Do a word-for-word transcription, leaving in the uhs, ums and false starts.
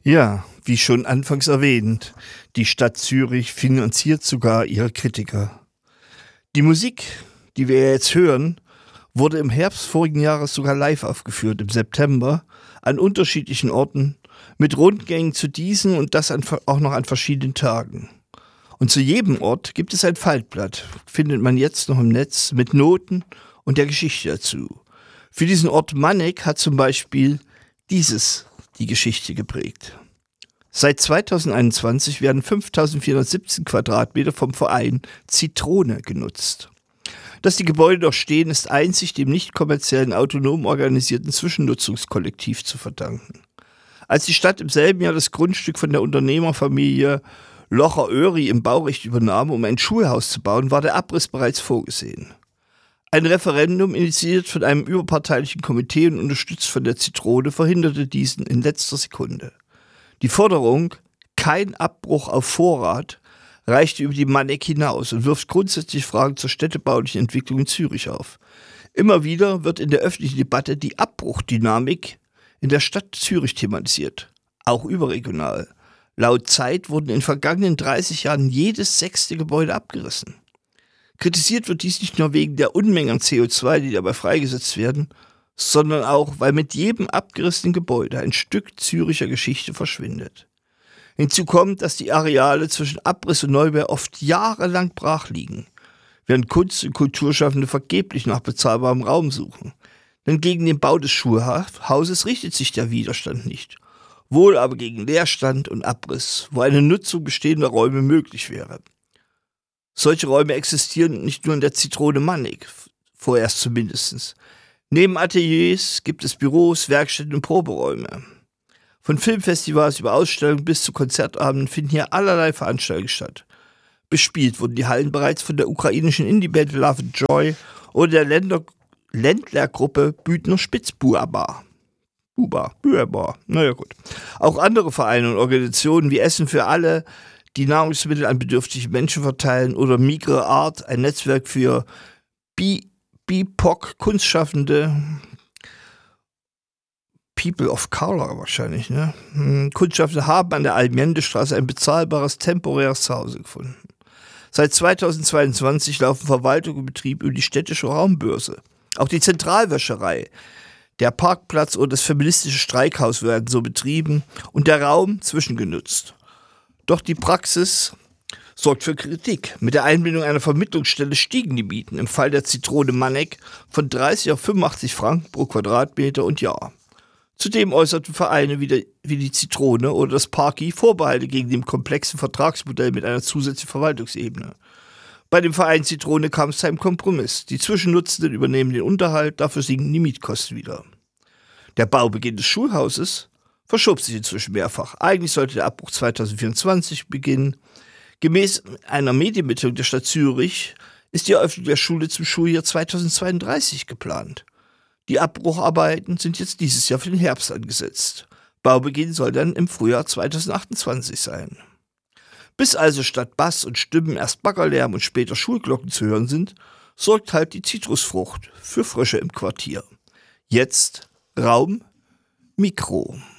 Ja, wie schon anfangs erwähnt, die Stadt Zürich finanziert sogar ihre Kritiker. Die Musik, die wir jetzt hören, wurde im Herbst vorigen Jahres sogar live aufgeführt, im September, an unterschiedlichen Orten, mit Rundgängen zu diesen und das an, auch noch an verschiedenen Tagen. Und zu jedem Ort gibt es ein Faltblatt, findet man jetzt noch im Netz, mit Noten und der Geschichte dazu. Für diesen Ort Manegg hat zum Beispiel dieses die Geschichte geprägt. Seit zweitausendeinundzwanzig werden fünftausendvierhundertsiebzehn Quadratmeter vom Verein Zitrone genutzt. Dass die Gebäude noch stehen, ist einzig dem nicht kommerziellen, autonom organisierten Zwischennutzungskollektiv zu verdanken. Als die Stadt im selben Jahr das Grundstück von der Unternehmerfamilie Locher-Öry im Baurecht übernahm, um ein Schulhaus zu bauen, war der Abriss bereits vorgesehen. Ein Referendum, initiiert von einem überparteilichen Komitee und unterstützt von der Zitrone, verhinderte diesen in letzter Sekunde. Die Forderung, kein Abbruch auf Vorrat, reichte über die Manegg hinaus und wirft grundsätzlich Fragen zur städtebaulichen Entwicklung in Zürich auf. Immer wieder wird in der öffentlichen Debatte die Abbruchdynamik in der Stadt Zürich thematisiert, auch überregional. Laut Zeit wurden in den vergangenen dreißig Jahren jedes sechste Gebäude abgerissen. Kritisiert wird dies nicht nur wegen der Unmengen an C O zwei, die dabei freigesetzt werden, sondern auch, weil mit jedem abgerissenen Gebäude ein Stück Züricher Geschichte verschwindet. Hinzu kommt, dass die Areale zwischen Abriss und Neubau oft jahrelang brach liegen, während Kunst- und Kulturschaffende vergeblich nach bezahlbarem Raum suchen. Denn gegen den Bau des Schulhauses richtet sich der Widerstand nicht, wohl aber gegen Leerstand und Abriss, wo eine Nutzung bestehender Räume möglich wäre. Solche Räume existieren nicht nur in der Zitrone Manegg, vorerst zumindest. Neben Ateliers gibt es Büros, Werkstätten und Proberäume. Von Filmfestivals über Ausstellungen bis zu Konzertabenden finden hier allerlei Veranstaltungen statt. Bespielt wurden die Hallen bereits von der ukrainischen Indie-Band Love and Joy oder der Länder- Ländlergruppe Büdner Spitzbuber. Buba, Buber, naja gut. Auch andere Vereine und Organisationen wie Essen für alle, die Nahrungsmittel an bedürftige Menschen verteilen, oder Migre Art, ein Netzwerk für B I P O C-Kunstschaffende, People of Color wahrscheinlich, ne? Kunstschaffende haben an der Allmendestraße ein bezahlbares, temporäres Zuhause gefunden. Seit zweitausendzweiundzwanzig laufen Verwaltung und Betrieb über die städtische Raumbörse. Auch die Zentralwäscherei, der Parkplatz und das feministische Streikhaus werden so betrieben und der Raum zwischengenutzt. Doch die Praxis sorgt für Kritik. Mit der Einbindung einer Vermittlungsstelle stiegen die Mieten im Fall der Zitrone Manegg von dreißig auf fünfundachtzig Franken pro Quadratmeter und Jahr. Zudem äußerten Vereine wie, der, wie die Zitrone oder das Parki Vorbehalte gegen dem komplexen Vertragsmodell mit einer zusätzlichen Verwaltungsebene. Bei dem Verein Zitrone kam es zu einem Kompromiss. Die Zwischennutzenden übernehmen den Unterhalt, dafür sinken die Mietkosten wieder. Der Baubeginn des Schulhauses verschob sich inzwischen mehrfach. Eigentlich sollte der Abbruch zweitausendvierundzwanzig beginnen. Gemäß einer Medienmitteilung der Stadt Zürich ist die Eröffnung der Schule zum Schuljahr zweitausendzweiunddreißig geplant. Die Abbrucharbeiten sind jetzt dieses Jahr für den Herbst angesetzt. Baubeginn soll dann im Frühjahr zweitausendachtundzwanzig sein. Bis also statt Bass und Stimmen erst Baggerlärm und später Schulglocken zu hören sind, sorgt halt die Zitrusfrucht für Frösche im Quartier. Jetzt Raum Mikro.